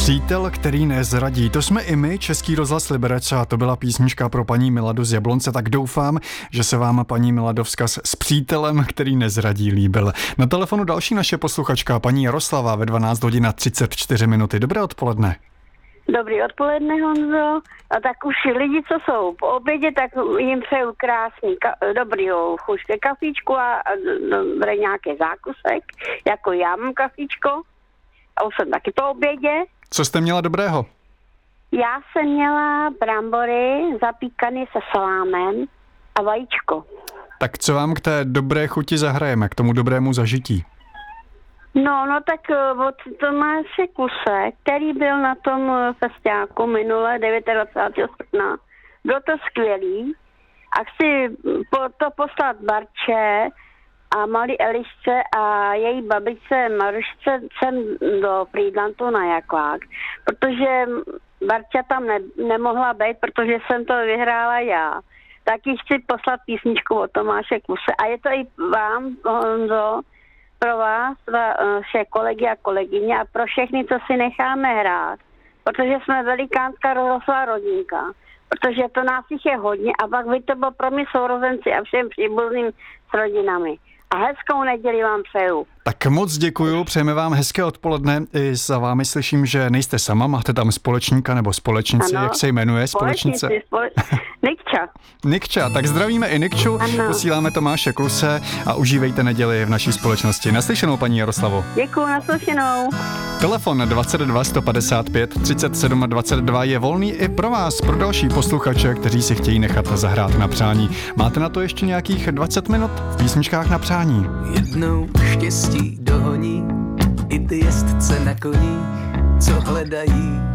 Přítel, který nezradí. To jsme i my, Český rozhlas Liberec, a to byla písnička pro paní Miladu z Jablonce, tak doufám, že se vám, paní Milado, vzkaz s přítelem, který nezradí, líbil. Na telefonu další naše posluchačka, paní Jaroslava, ve 12 hodin a 34 minuty. Dobré odpoledne. Dobrý odpoledne, Honzo. A tak už lidi, co jsou po obědě, tak jim přeju krásný, dobrýho chuť ke kafíčku a dobrý nějaký zákusek, jako já mám kafíčko. A už jsem taky po obědě. Co jste měla dobrého? Já jsem měla brambory zapíkané se salámem a vajíčko. Tak co vám k té dobré chuti zahrajeme, k tomu dobrému zažití? No tak od Tomáše Kuse, který byl na tom festiáku minule 29. srpna. Bylo to skvělý a chci to poslat Barče a malý Elišce a její babičce Marušce sem do Frýdlantu na Jakvák, protože Barča tam nemohla být, protože jsem to vyhrála já. Tak ji chci poslat písničku od Tomáše Kuse a je to i vám, Honzo, pro vás, vaše kolegy a kolegyně a pro všechny, co si necháme hrát, protože jsme velikánská rozhlasová rodinka, protože to nás jich je hodně a pak by to bylo pro mě sourozenci a všem příbuzným s rodinami. A hezkou neděli vám přeju. Tak moc děkuju, přejeme vám hezké odpoledne. I za vámi slyším, že nejste sama, máte tam společníka nebo společnici, jak se jmenuje společnice? Nikča, tak zdravíme i Nikču, posíláme Tomáše Kluse a užívejte neděli v naší společnosti. Naslyšenou, paní Jaroslavo. Děkuju, naslyšenou. Telefon 22 155 37 22 je volný i pro vás, pro další posluchače, kteří si chtějí nechat zahrát na přání. Máte na to ještě nějakých 20 minut v písničkách na přání. Jednou štěstí dohoní i ty jezdce na koních, co hledají